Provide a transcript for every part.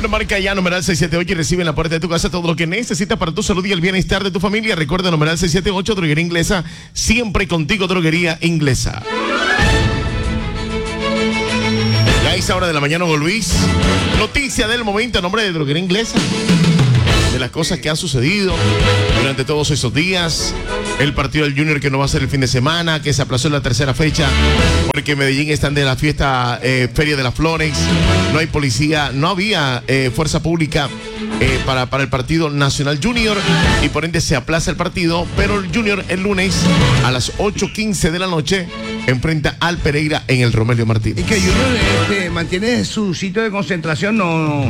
Bueno, marca ya numeral 678 y recibe en la puerta de tu casa todo lo que necesitas para tu salud y el bienestar de tu familia. Recuerda, numeral 678, Droguería Inglesa, siempre contigo, Droguería Inglesa. Ya es hora de la mañana, Hugo Luis. Noticia del momento a nombre de Droguería Inglesa. De las cosas que han sucedido durante todos esos días. El partido del Junior que no va a ser el fin de semana, que se aplazó en la tercera fecha, porque Medellín están de la fiesta Feria de las Flores. No hay policía, no había fuerza pública para el partido Nacional Junior, y por ende se aplaza el partido, pero el Junior el lunes a las 8:15 de la noche enfrenta al Pereira en el Romelio Martínez. Y que Junior mantiene su sitio de concentración,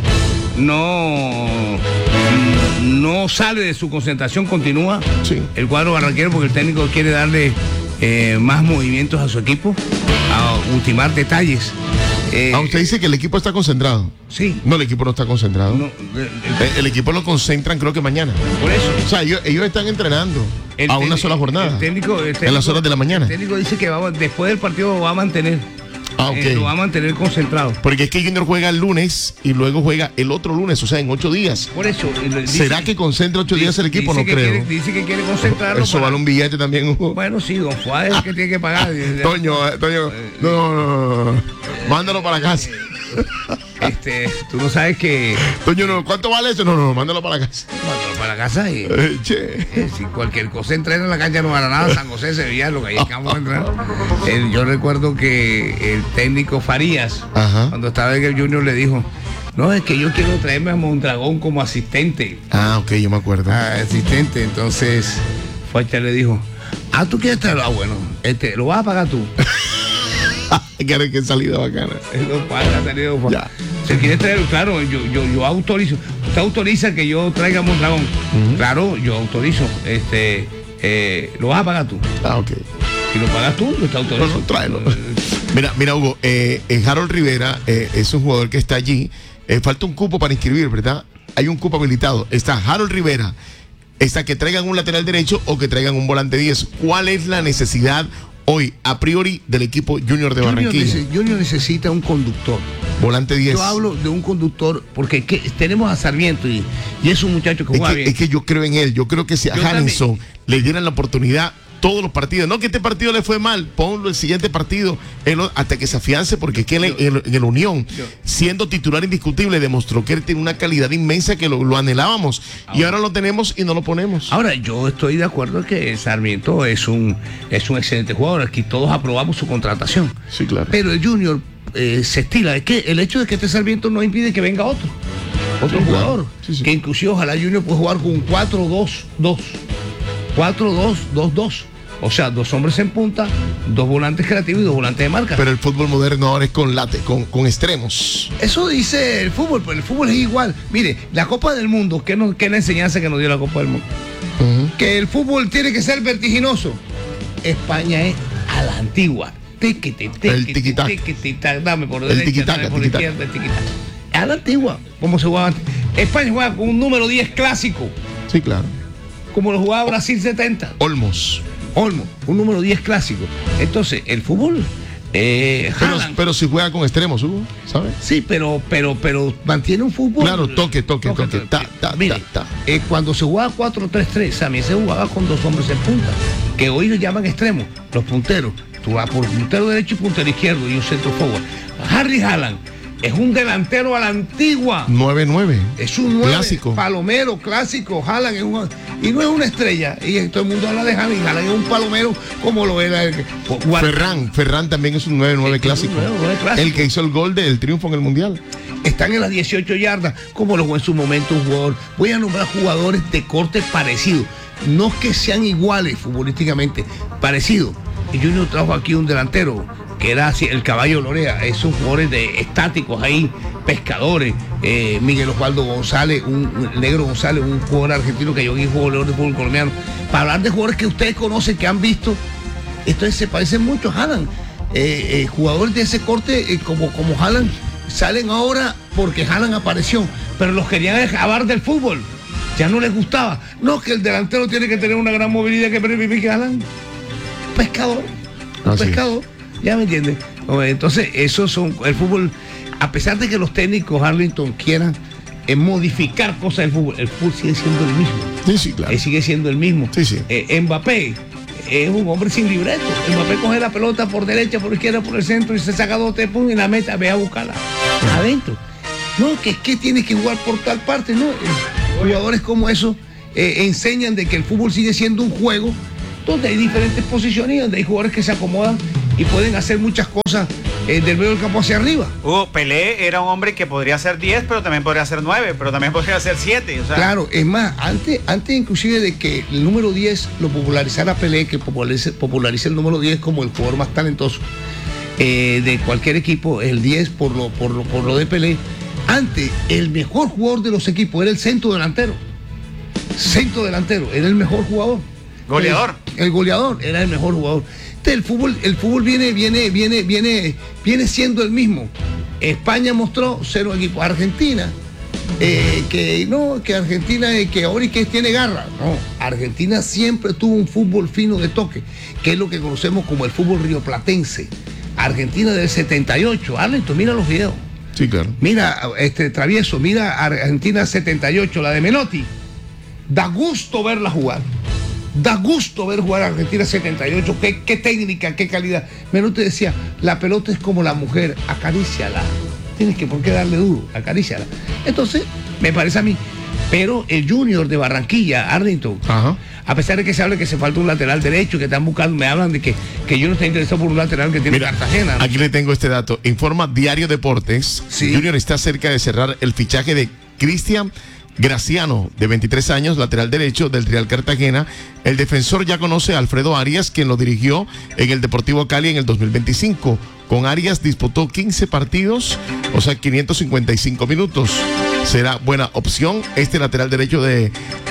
no sale de su concentración, continúa. Sí. El cuadro barranquero, porque el técnico quiere darle más movimientos a su equipo, a ultimar detalles. Usted dice que el equipo está concentrado. Sí. No, el equipo no está concentrado. No, el equipo lo concentran creo que mañana. por eso. O sea, ellos están entrenando a una sola jornada. El técnico, en las horas de la mañana. El técnico dice que después del partido lo va a mantener. Lo va a mantener concentrado. Porque es que Junior juega el lunes y luego juega el otro lunes, o sea, en 8 días. Por eso. ¿Será que concentra 8 días el equipo? No creo. Dice que quiere concentrarlo. Eso vale un billete también, Hugo. Bueno, sí, don Fuad es el que tiene que pagar. Toño, no. Mándalo para casa. Tú no sabes que... Toño, no, ¿cuánto vale eso? No, mándalo para casa. Mándalo para casa y... si cualquier cosa entrena en la cancha no gana nada. San José, Sevilla, lo que hay que vamos a entrenar. Yo recuerdo que el técnico Farías, cuando estaba en el Junior, le dijo: no, es que yo quiero traerme a Mondragón como asistente. Ok, yo me acuerdo. Asistente, entonces Facha le dijo: ¿tú quieres traerlo? Bueno, lo vas a pagar tú. Qué salida bacana. Ya. Si quieres traer, claro, yo autorizo. Usted autoriza que yo traiga a Mondragón. Claro, yo autorizo. Lo vas a pagar tú. Ok. Si lo pagas tú, lo está autorizado. No, tráelo. Mira, Hugo, Harold Rivera es un jugador que está allí. Falta un cupo para inscribir, ¿verdad? Hay un cupo habilitado. Está Harold Rivera. Está que traigan un lateral derecho o que traigan un volante 10. ¿Cuál es la necesidad hoy, a priori, del equipo Junior de Barranquilla? Junior necesita un conductor. Volante 10. Yo hablo de un conductor porque tenemos a Sarmiento y es un muchacho que juega bien. Es que yo creo en él. Yo creo que si a Harrison le dieran la oportunidad todos los partidos, no que este partido le fue mal, ponlo el siguiente partido hasta que se afiance, porque en el Unión, siendo titular indiscutible, demostró que él tiene una calidad inmensa que lo anhelábamos, y ahora lo tenemos y no lo ponemos. Ahora, yo estoy de acuerdo que Sarmiento es un excelente jugador. Aquí todos aprobamos su contratación. Sí, claro. Pero el Junior se estila. Es que el hecho de que este Sarmiento no impide que venga otro jugador. Sí. Que inclusive ojalá Junior pueda jugar con un 4-2-2. 4-2-2-2. O sea, 2 hombres en punta, 2 volantes creativos y 2 volantes de marca. Pero el fútbol moderno ahora es con extremos. Eso dice el fútbol, pero el fútbol es igual. Mire, la Copa del Mundo, ¿qué es la enseñanza que nos dio la Copa del Mundo? Que el fútbol tiene que ser vertiginoso. España es a la antigua. El tiquitac. Dame por derecha, dame por izquierda, el tiquitac. A la antigua, como se jugaba antes. España juega con un número 10 clásico. Sí, claro. Como lo jugaba Brasil 70. Olmos, un número 10 clásico. Entonces, el fútbol... pero si juega con extremos, Hugo, ¿sabes? Sí, pero mantiene un fútbol... Claro, toque. Mire, cuando se jugaba 4-3-3, también se jugaba con 2 hombres en punta, que hoy le llaman extremos, los punteros. Tú vas por puntero derecho y puntero izquierdo y un centro forward. Harry Haaland es un delantero a la antigua. 9-9. Es un 9 clásico. Palomero, clásico. Haaland es y no es una estrella. Y todo el mundo habla de Haaland. Haaland es un palomero como lo era. Ferran también es un 9-9 clásico. El que hizo el gol del triunfo en el Mundial. Están en las 18 yardas, como lo jugó en su momento un jugador. Voy a nombrar jugadores de corte parecido. No que sean iguales futbolísticamente, parecidos. Y Junior trajo aquí un delantero que era así, el Caballo Lorea. Esos jugadores estáticos ahí, pescadores. Miguel Osvaldo González, el Negro González, un jugador argentino que yo aquí juego de fútbol colombiano. Para hablar de jugadores que ustedes conocen, que han visto, entonces se parecen mucho a Haaland. Jugadores de ese corte, como Haaland, salen ahora porque Haaland apareció, pero los querían acabar del fútbol. Ya no les gustaba. No, que el delantero tiene que tener una gran movilidad que permite Haaland. Pescador. Pescador. ¿Ya me entiendes? Entonces, esos son el fútbol. A pesar de que los técnicos Arlington quieran modificar cosas del fútbol. El fútbol sigue siendo el mismo. Sí, sí, claro. Sigue siendo el mismo. Sí, sí. Mbappé es un hombre sin libreto. Mbappé coge la pelota por derecha, por izquierda, por el centro y se saca 2 3 puntos y la meta, ve a buscarla adentro. No, que tiene que jugar por tal parte, ¿no? Jugadores como esos enseñan de que el fútbol sigue siendo un juego donde hay diferentes posiciones y donde hay jugadores que se acomodan y pueden hacer muchas cosas del medio del campo hacia arriba. Pelé era un hombre que podría ser 10, pero también podría ser 9, pero también podría ser 7. O sea. Claro, es más, antes inclusive de que el número 10 lo popularizara Pelé, que popularice el número 10 como el jugador más talentoso de cualquier equipo, el 10 por lo de Pelé. Antes, el mejor jugador de los equipos era el centro delantero. Era el mejor jugador. Goleador. El goleador era el mejor jugador. El fútbol viene siendo el mismo. España mostró 0 equipos. Argentina, que Argentina que ahora y que tiene garra. No, Argentina siempre tuvo un fútbol fino de toque, que es lo que conocemos como el fútbol rioplatense. Argentina del 78. Arlington, mira los videos. Sí, claro. Mira, Travieso, mira Argentina 78, la de Menotti. Da gusto verla jugar. Da gusto ver jugar a Argentina 78. Qué técnica, qué calidad. Menotti decía, la pelota es como la mujer, acaríciala. Tienes que, ¿por qué darle duro? Acaríciala. Entonces, me parece a mí. Pero el Junior de Barranquilla, Arlington, Ajá. a pesar de que se habla que se falta un lateral derecho, que están buscando, me hablan de que Junior está interesado por un lateral que tiene Cartagena, ¿no? Aquí le tengo este dato. Informa Diario Deportes. Sí. Junior está cerca de cerrar el fichaje de Cristian Graciano, de 23 años, lateral derecho del Real Cartagena. El defensor ya conoce a Alfredo Arias, quien lo dirigió en el Deportivo Cali en el 2025. Con Arias disputó 15 partidos, o sea, 555 minutos. Será buena opción este lateral derecho del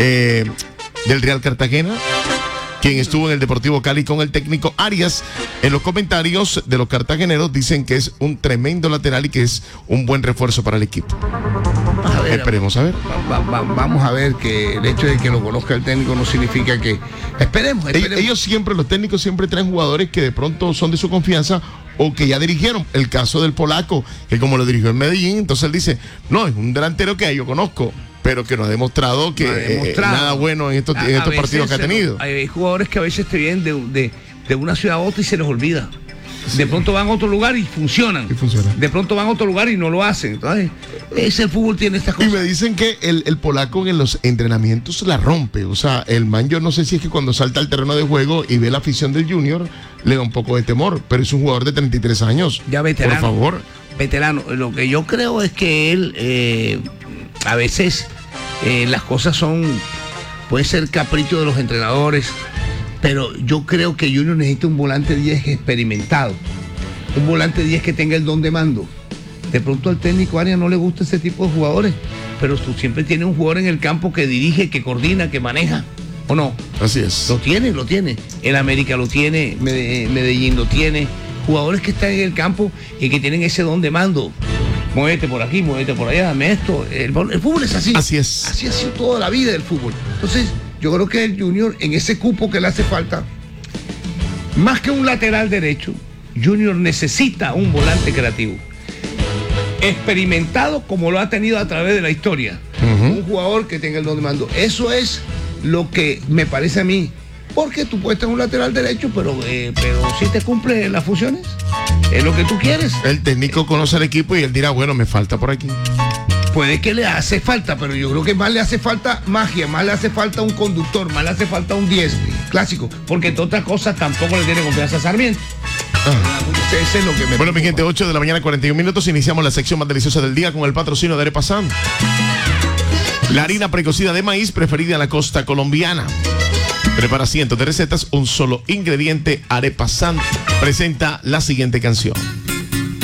Real Cartagena, quien estuvo en el Deportivo Cali con el técnico Arias. En los comentarios de los cartageneros dicen que es un tremendo lateral y que es un buen refuerzo para el equipo. Esperemos a ver. Vamos a ver, que el hecho de que lo conozca el técnico no significa que... Esperemos. Ellos siempre, los técnicos siempre traen jugadores que de pronto son de su confianza o que ya dirigieron. El caso del polaco, que como lo dirigió en Medellín, entonces él dice, no, es un delantero que yo conozco, pero que no ha demostrado que nada bueno en estos partidos que ha tenido. Hay jugadores que a veces te vienen de una ciudad a otra y se les olvida. Sí. De pronto van a otro lugar y funcionan. De pronto van a otro lugar y no lo hacen. Entonces, ese fútbol tiene estas cosas. Y me dicen que el polaco en los entrenamientos la rompe. O sea, el man, yo no sé si es que cuando salta al terreno de juego y ve la afición del Junior, le da un poco de temor. Pero es un jugador de 33 años. Ya veterano. Por favor. Veterano. Lo que yo creo es que él, a veces, las cosas puede ser capricho de los entrenadores. Pero yo creo que Junior necesita un volante 10 experimentado. Un volante 10 que tenga el don de mando. De pronto al técnico Arias no le gusta ese tipo de jugadores, pero tú siempre tienes un jugador en el campo que dirige, que coordina, que maneja. ¿O no? Así es. Lo tiene. El América lo tiene, Medellín lo tiene. Jugadores que están en el campo y que tienen ese don de mando. Muévete por aquí, muévete por allá, dame esto. El fútbol es así. Así es. Así ha sido toda la vida el fútbol. Entonces, yo creo que el Junior, en ese cupo que le hace falta, más que un lateral derecho, Junior necesita un volante creativo. Experimentado como lo ha tenido a través de la historia. Un jugador que tenga el don de mando. Eso es lo que me parece a mí. Porque tú puedes tener un lateral derecho, pero si te cumple las funciones, es lo que tú quieres. El técnico conoce al equipo y él dirá, bueno, me falta por aquí. Puede que le hace falta, pero yo creo que más le hace falta magia, más le hace falta un conductor, más le hace falta un 10 clásico, porque entre otras cosas tampoco le tiene confianza a Sarmiento. Ese es lo que me... Bueno, mi gente, 8 de la mañana, 41 minutos, iniciamos la sección más deliciosa del día con el patrocinio de Arepa San. La harina precocida de maíz preferida en la costa colombiana. Prepara cientos de recetas, un solo ingrediente. Arepa San presenta la siguiente canción.